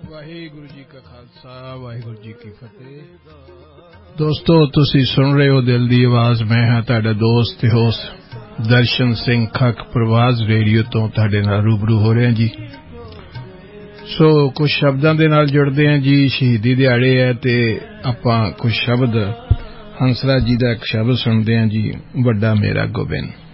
ਵਾਹਿਗੁਰੂ ਜੀ ਕਾ ਖਾਲਸਾ ਵਾਹਿਗੁਰੂ ਜੀ ਕੀ ਫਤਿਹ। ਦੋਸਤੋ, ਤੁਸੀਂ ਸੁਣ ਰਹੇ ਹੋ ਦਿਲ ਦੀ ਆਵਾਜ਼। ਮੈਂ ਹਾਂ ਤੁਹਾਡਾ ਦੋਸਤ ਤੇ ਹੋਸਟ ਦਰਸ਼ਨ ਸਿੰਘ ਖੱਖ ਪ੍ਰਵਾਜ਼ ਰੇਡੀਓ ਤੋਂ ਤੁਹਾਡੇ ਨਾਲ ਰੂਬਰੂ ਹੋ ਰਿਹਾ ਜੀ। ਸੋ ਕੁਝ ਸ਼ਬਦਾਂ ਦੇ ਨਾਲ ਜੁੜਦੇ ਹਾਂ ਜੀ। ਸ਼ਹੀਦੀ ਦਿਹਾੜੇ ਹੈ ਤੇ ਆਪਾਂ ਕੁਝ ਸ਼ਬਦ ਹੰਸਰਾਜ ਜੀ ਦਾ ਇੱਕ ਸ਼ਬਦ ਸੁਣਦੇ ਹਾਂ ਜੀ, ਵੱਡਾ ਮੇਰਾ ਗੋਬਿੰਦ।